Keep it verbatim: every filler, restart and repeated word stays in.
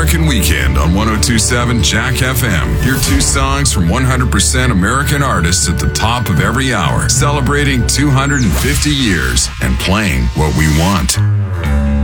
American Weekend on one oh two point seven Jack F M. Hear two songs from one hundred percent American artists at the top of every hour, celebrating two hundred fifty years and playing what we want.